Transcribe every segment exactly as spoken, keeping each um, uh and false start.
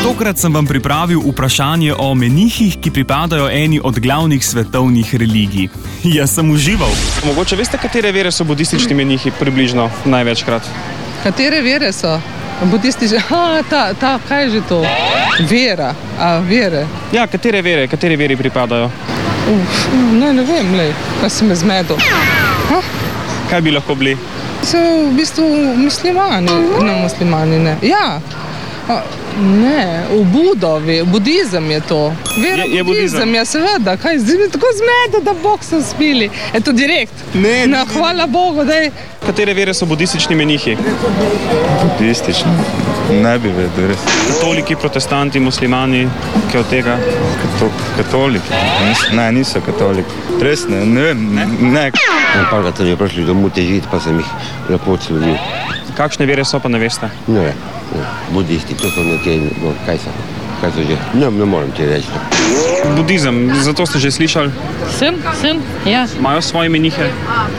Tokrat sem vam pripravil vprašanje o menihih, ki pripadajo eni od glavnih svetovnih religij. Jaz sem užival. Mogoče veste, katere vere so budistični menihi približno največkrat? Katere vere so? Budistični, ha, ta, ta, kaj je že to? Vera, a vere? Ja, katere vere, katere veri pripadajo? Uf, ne, ne vem, lej, kaj se me zmedel. Ha? Kaj bi lahko bili? So v bistvu muslimani, ne muslimani, ne. Ja, a, ne, v Budovi, budizem je to. Vera Je- je budizem, budizem. ja seveda, kaj, zdaj mi tako zmedel, da Bog so spili. Je to direkt? Ne, No, hvala Bogu, daj. Katere vere so budistični menihi? Budistični, ne bi vedel, res. Katoliki, protestanti, muslimani, kaj od tega? Kato, katoliki, Nis, ne, niso katoliki. Res ne, ne vem, ne. ne. Par kad sam je prošli domov težiti, pa sem jih lepo odslovil. Kakšne vere so, pa ne veste? Ne, ne, budisti, to so nekaj, no, kaj so, kaj so že, ne, ne moram ti reči. Budizem, zato ste že slišali, Sem, sem, ja. imajo svoje menihe.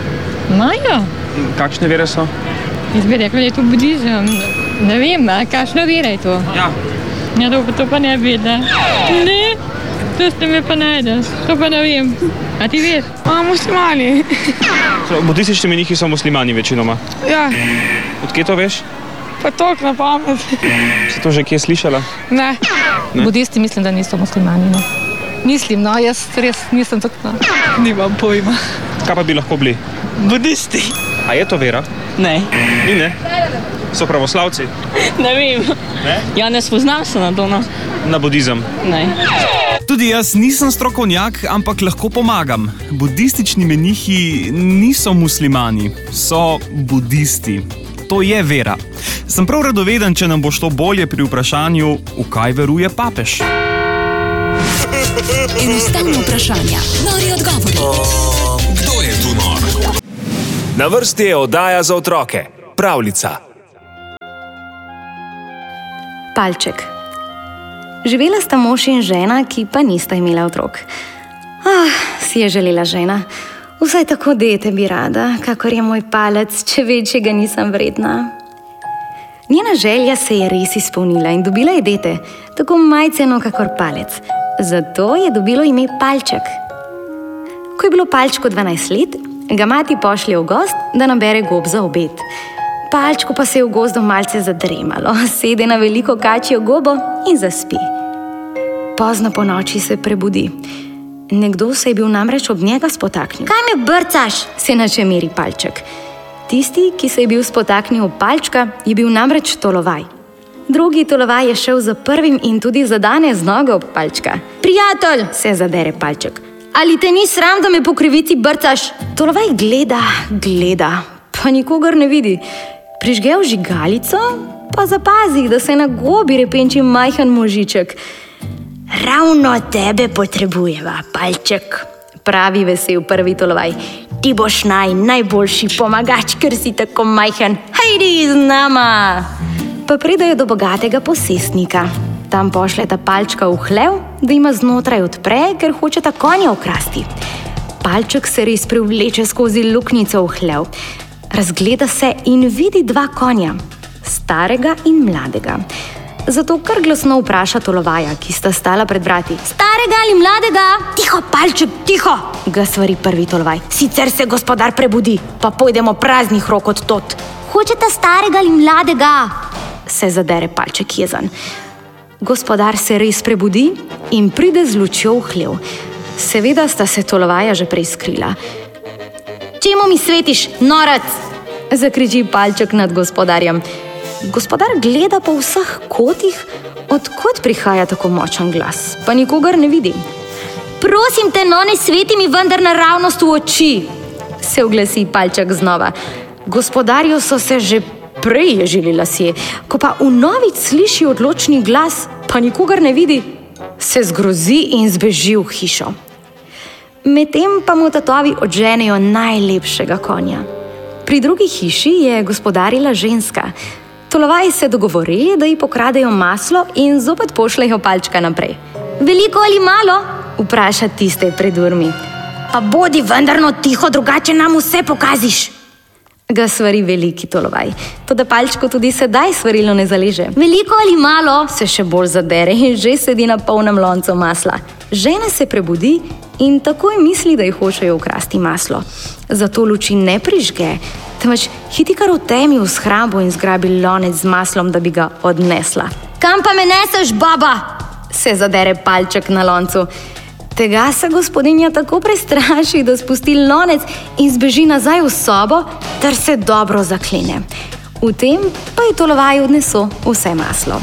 Imajo. Kakšne vere so? Jaz bi rekla, da je to budizem. Ne vem, a kakšna vera je to? Ja. Ja, to, to pa ne bi, da. Ne, to ste me pa najdel. To pa ne vem. A ti veš? A, muslimani. So, budistični menihi so muslimani večinoma. Ja, Odkje to veš? pa toliko na pamet. Si to že kje slišala? Ne. Ne? Budisti mislim, da niso muslimani. Ne? Mislim, no, jaz res nisem tako. Nimam pojma. Kaj pa bi lahko bili? Budisti. A je to vera? Ne. Ni, ne? So pravoslavci? Ne vem. Ne? Ja, ne spoznam se na to, no. Na budizem. Ne. Tudi jaz nisem strokovnjak, ampak lahko pomagam. Budistični menihi niso muslimani, so budisti. To je vera. Sem prav radoveden, če nam bo šlo bolje pri vprašanju, v kaj veruje papež. Enostavno vprašanje, nori odgovori. Kdo je tu nor? Na vrsti je oddaja za otroke. Pravljica. Palček. Živela sta mož in žena, ki pa nista imela otrok. Ah, si je želela žena. Vsaj tako dete bi rada, kakor je moj palec, če večjega nisem vredna. Njena želja se je res izpolnila in dobila je dete, tako majceno kakor palec. Zato je dobilo ime Palček. Ko je bilo Palčku dvanajst let, ga mati pošlje v gost, da nabere gob za obed. Palčku pa se je v gozdu malce zadremalo, sede na veliko kačjo gobo in zaspi. Pozno po noči se prebudi. Nekdo se je bil namreč ob njega spotaknil. Kaj me brcaš? Se načemiri Palček. Tisti, ki se je bil spotaknil ob Palčka, je bil namreč Tolovaj. Drugi Tolovaj je šel za prvim in tudi zadane z noge ob Palčka. Prijatelj, se zadere Palček. Ali te ni sram, da me po krivici brcaš? Tolovaj gleda, gleda, pa nikogar ne vidi. Prižge vžigalico, pa zapazi, da se na gobi repenči majhen možiček. Ravno tebe potrebujeva, Palček, pravi vesel prvi Tolovaj. Ti boš naj najboljši pomagač, ker si tako majhen. Hajdi z nama! Pa pridejo do bogatega posestnika. Tam pošljeta Palčka v hlev, da ima znotraj odpre, ker hočeta konja okrasti. Palček se res privleče skozi luknjico v hlev. Razgleda se in vidi dva konja, starega in mladega. Zato kar glasno vpraša Tolovaja, ki sta stala pred vrati. Starega ali mladega? Tiho, Palček, tiho, ga svari prvi Tolovaj. Sicer se gospodar prebudi, pa pojdemo praznih rok od tot. Hočeta starega ali mladega? Se zadere Palček jezen. Gospodar se res prebudi in pride z lučjo v hlev. Seveda sta se Tolovaja že prej skrila. Čemu mi svetiš, norec? Zakriči Palček nad gospodarjem. Gospodar gleda po vseh kotih, od kod prihaja tako močan glas, pa nikogar ne vidi. Prosim te, no, ne sveti mi vendar naravnost v oči, se oglasi Palček znova. Gospodarju so se že prej ježili lasje, ko pa vnovič sliši odločni glas, pa nikogar ne vidi, se zgrozi in zbeži v hišo. Medtem pa mu tatovi odženejo najlepšega konja. Pri drugi hiši je gospodarila ženska. Tolovaj se dogovori, da ji pokradejo maslo in zopet pošljejo Palčka naprej. Veliko ali malo? Vpraša tiste pred urmi. Pa bodi vendarno tiho, drugače nam vse pokaziš. Ga svari veliki tolovaj. Toda palčko tudi sedaj svarilo ne zaleže. Veliko ali malo, se še bolj zadere in že sedi na polnem loncu masla. Žena se prebudi in takoj misli, da ji hočejo ukrasti maslo. Zato luči ne prižge, temveč hiti kar v temi v shrambo in zgrabi lonec z maslom, da bi ga odnesla. Kam pa me neseš, baba? Se zadere palček na loncu. Tega se gospodinja tako prestraši, da spusti lonec in zbeži nazaj v sobo, ter se dobro zaklene. V tem pa je tolovaj odnesel vse maslo.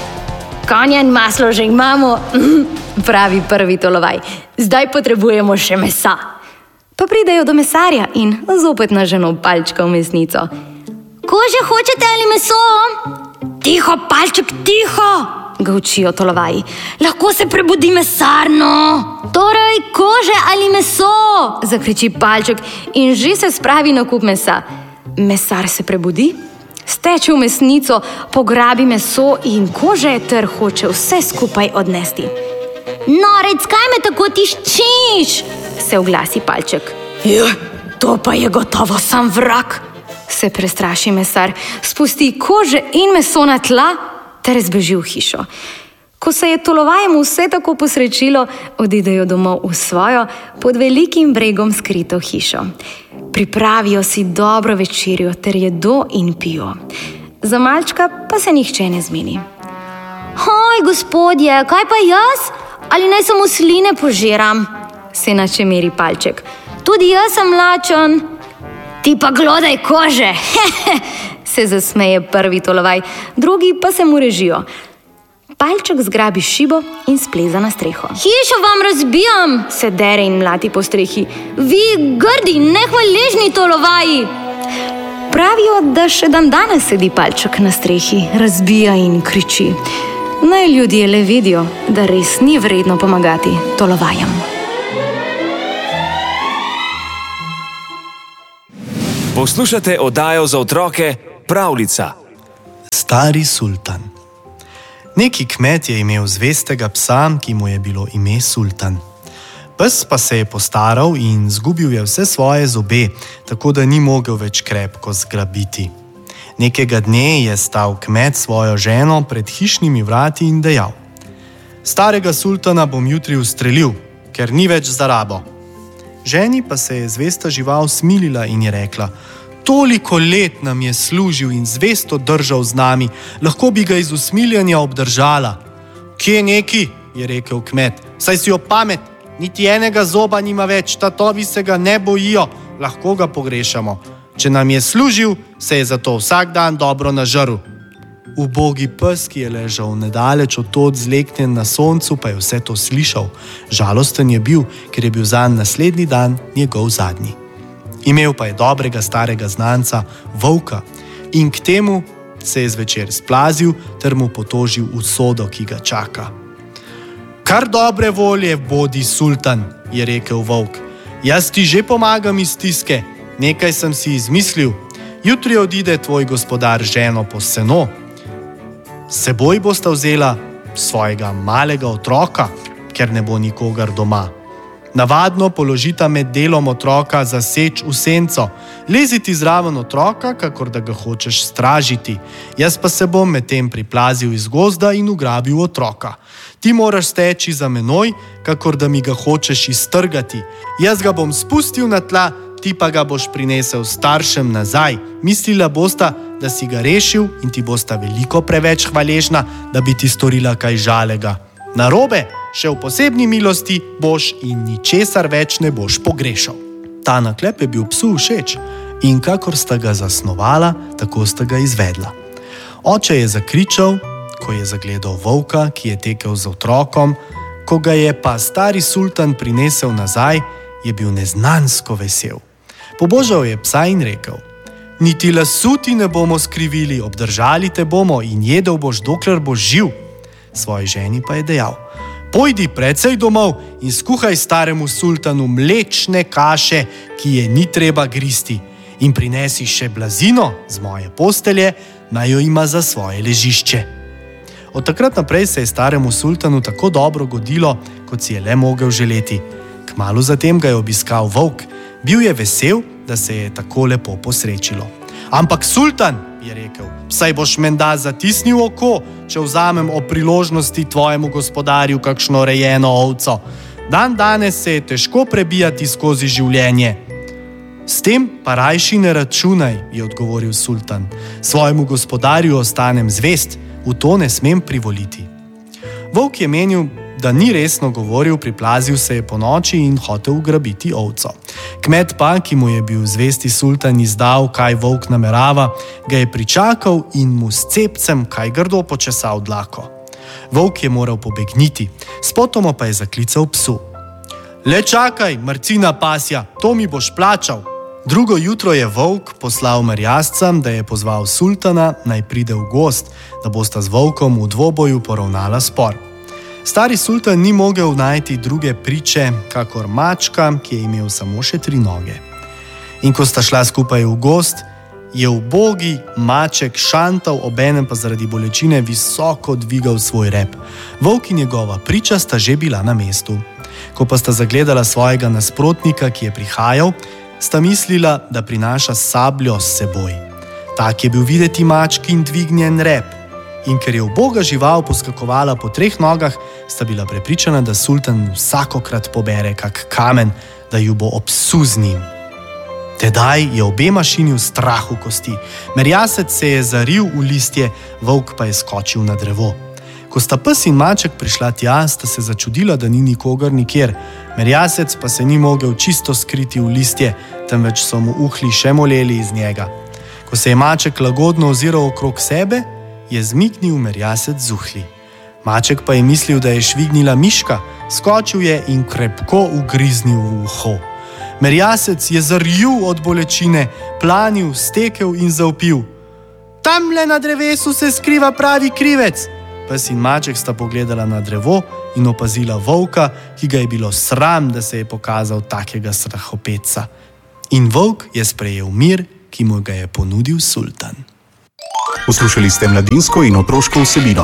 Konja in maslo že imamo, pravi prvi tolovaj. Zdaj potrebujemo še mesa. Pa pridejo do mesarja in zopet naženo palčka v mesnico. Kože hočete ali meso? Tiho, palček, tiho! Ga učijo tolovaji. Lahko se prebudi mesarno. Torej, kože ali meso? Zakriči palček in že se spravi na kup mesa. Mesar se prebudi, steče v mesnico, pograbi meso in kože ter hoče vse skupaj odnesti. Norec, kaj me tako tiščiš? Se oglasi palček. Ja, to pa je gotovo sam vrag. Se prestraši mesar, spusti kože in meso na tla ter zbeži v hišo. Ko se je tolovajem vse tako posrečilo, odidejo domov v svojo, pod velikim bregom skrito hišo. Pripravijo si dobro večerjo ter jedo in pijo. Za malčka pa se nihče ne zmeni. Hoj, gospodje, kaj pa jaz? Ali naj samo sline požiram? Se načemeri palček. Tudi jaz sem lačen. Ti pa glodaj kože. Se zasmeje prvi tolovaj, drugi pa se mu režijo. Palček zgrabi šibo in spleza na streho. Hišo vam razbijam, se dere in mlati po strehi. Vi grdi, nehvaležni tolovaji. Pravijo, da še dan danes sedi palček na strehi, razbija in kriči. Naj ljudje le vidijo, da res ni vredno pomagati tolovajem. Poslušate oddajo za otroke Pravljica. Stari sultan. Neki kmet je imel zvestega psa, ki mu je bilo ime Sultan. Pes pa se je postaral in zgubil je vse svoje zobe, tako da ni mogel več krepko zgrabiti. Nekega dne je stal kmet svojo ženo pred hišnimi vrati in dejal: Starega sultana bom jutri ustrelil, ker ni več za rabo. Ženi pa se je zvesta žival smilila in je rekla: Toliko let nam je služil in zvesto držal z nami, lahko bi ga iz usmiljanja obdržala. Kje neki, je rekel kmet, saj si jo pamet, niti enega zoba nima več, tatovi se ga ne bojijo, lahko ga pogrešamo. Če nam je služil, se je zato vsak dan dobro nažrl. Ubogi pes, ki je ležal nedaleč od tod zleknjen na soncu, pa je vse to slišal. Žalosten je bil, ker je bil zanj naslednji dan njegov zadnji. Imel pa je dobrega starega znanca, volka, in k temu se je zvečer splazil ter mu potožil usodo, ki ga čaka. Kar dobre volje bodi, sultan, je rekel volk. Jaz ti že pomagam iz stiske, nekaj sem si izmislil. Jutri odide tvoj gospodar ženo po seno. S seboj bosta vzela svojega malega otroka, ker ne bo nikogar doma. Navadno položita med delom otroka za seč v senco, leziti zraven otroka, kakor da ga hočeš stražiti. Jaz pa se bom medtem priplazil iz gozda in ugrabil otroka. Ti moraš steči za menoj, kakor da mi ga hočeš iztrgati. Jaz ga bom spustil na tla, ti pa ga boš prinesel staršem nazaj. Mislila bosta, da si ga rešil in ti bosta veliko preveč hvaležna, da bi ti storila kaj žalega. Narobe, še v posebni milosti boš in ničesar več ne boš pogrešal. Ta naklep je bil psu všeč in kakor sta ga zasnovala, tako sta ga izvedla. Oče je zakričal, ko je zagledal volka, ki je tekel z otrokom, ko ga je pa stari sultan prinesel nazaj, je bil neznansko vesel. Pobožal je psa in rekel: Niti lasu ti ne bomo skrivili, obdržali te bomo in jedel boš, dokler boš živ. Svoji ženi pa je dejal: Pojdi precej domov in skuhaj staremu sultanu mlečne kaše, ki je ni treba gristi, in prinesi še blazino z moje postelje, naj jo ima za svoje ležišče. Od takrat naprej se je staremu sultanu tako dobro godilo, kot si je le mogel želeti. Kmalu zatem ga je obiskal volk. Bil je vesel, da se je tako lepo posrečilo. Ampak sultan, je rekel, saj boš menda zatisnil oko, če vzamem o priložnosti tvojemu gospodarju kakšno rejeno ovco. Dan danes se je težko prebijati skozi življenje. S tem pa rajši ne računaj, je odgovoril sultan. Svojemu gospodarju ostanem zvest, v to ne smem privoliti. Volk je menil, da ni resno govoril, priplazil se je po noči in hotel ugrabiti ovco. Kmet pa, ki mu je bil zvesti sultan izdal, kaj volk namerava, ga je pričakal in mu s cepcem kaj grdo počesal dlako. Volk je moral pobegniti, spotoma pa je zaklical psu. Le čakaj, mrcina pasja, to mi boš plačal. Drugo jutro je volk poslal merjascem, da je pozval sultana, naj pride v gost, da bosta z volkom v dvoboju poravnala spor. Stari sultan ni mogel najti druge priče, kakor mačka, ki je imel samo še tri noge. In ko sta šla skupaj v gost, je ubogi maček šantal, obenem pa zaradi bolečine visoko dvigal svoj rep. Volk in njegova priča sta že bila na mestu. Ko pa sta zagledala svojega nasprotnika, ki je prihajal, sta mislila, da prinaša sabljo s seboj. Tak je bil videti mačkin dvignjen rep. In ker je uboga žival poskakovala po treh nogah, sta bila prepričana, da sultan vsakokrat pobere kak kamen, da ju bo obsul z njim. Tedaj je obe mašini v strahu kosti. Merjasec se je zaril v listje, volk pa je skočil na drevo. Ko sta pes in maček prišla tja, sta se začudila, da ni nikogar nikjer. Merjasec pa se ni mogel čisto skriti v listje, temveč so mu uhli še moleli iz njega. Ko se je maček lagodno oziral okrog sebe, je zmignil merjasec z uhli. Maček pa je mislil, da je švignila miška, skočil je in krepko ugriznil v uho. Merjasec je zarjul od bolečine, planil, stekel in zavpil. Tamle na drevesu se skriva pravi krivec. Pes in maček sta pogledala na drevo in opazila volka, ki ga je bilo sram, da se je pokazal takega strahopeca. In volk je sprejel mir, ki mu ga je ponudil sultan. Poslušali ste mladinsko in otroško vsebino.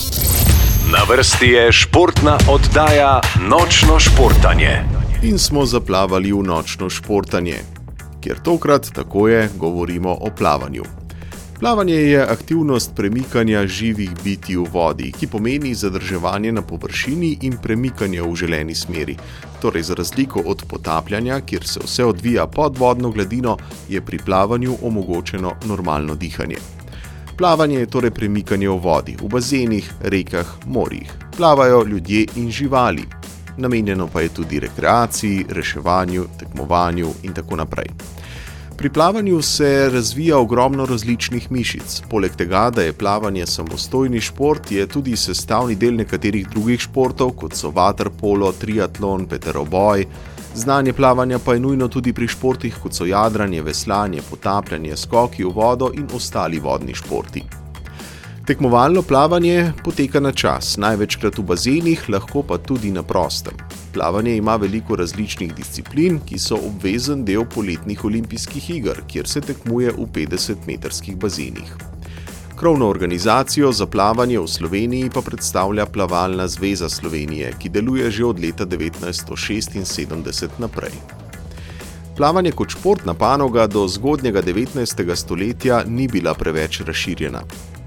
Na vrsti je športna oddaja Nočno športanje. In smo zaplavali v nočno športanje, kjer tokrat tako je govorimo o plavanju. Plavanje je aktivnost premikanja živih bitij v vodi, ki pomeni zadrževanje na površini in premikanje v želeni smeri. Torej, za razliko od potapljanja, kjer se vse odvija pod vodno gladino, je pri plavanju omogočeno normalno dihanje. Plavanje je torej premikanje v vodi, v bazenih, rekah, morjih. Plavajo ljudje in živali. Namenjeno pa je tudi rekreaciji, reševanju, tekmovanju in tako naprej. Pri plavanju se razvija ogromno različnih mišic. Poleg tega, da je plavanje samostojni šport, je tudi sestavni del nekaterih drugih športov, kot so vaterpolo, triatlon, peteroboj. Znanje plavanja pa je nujno tudi pri športih, kot so jadranje, veslanje, potapljanje, skoki v vodo in ostali vodni športi. Tekmovalno plavanje poteka na čas, največkrat v bazenih, lahko pa tudi na prostem. Plavanje ima veliko različnih disciplin, ki so obvezen del poletnih olimpijskih iger, kjer se tekmuje v petdesetmetrskih bazenih. Krovno organizacijo za plavanje v Sloveniji pa predstavlja Plavalna zveza Slovenije, ki deluje že od leta devetnajststo šestinsedemdeset naprej. Plavanje kot športna panoga do zgodnjega devetnajstega stoletja ni bila preveč razširjena.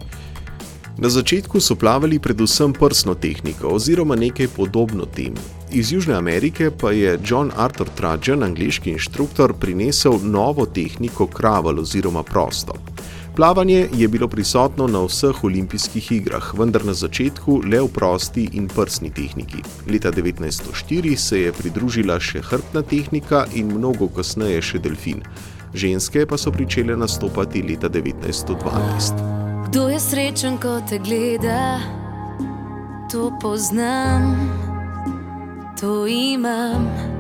Na začetku so plavali predvsem prsno tehniko oziroma nekaj podobno temu. Iz Južne Amerike pa je John Arthur Trajan, angleški inštruktor, prinesel novo tehniko kravel oziroma prosto. Plavanje je bilo prisotno na vseh olimpijskih igrah, vendar na začetku le v prosti in prsni tehniki. Leta devetnajststo štiri se je pridružila še hrbtna tehnika in mnogo kasneje še delfin. Ženske pa so pričele nastopati leta devetnajststo dvanajst. Kdo je srečen, ko te gleda? To poznam, to imam.